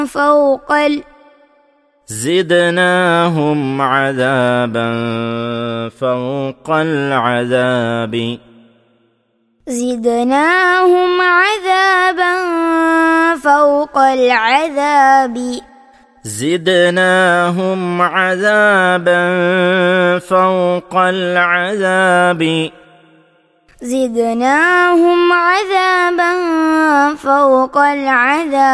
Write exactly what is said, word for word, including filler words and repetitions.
فوق ال زدناهم عذابا فوق العذاب زدناهم عذابا فوق العذاب زدناهم عذابا فوق العذاب زدناهم عذابا فوق العذاب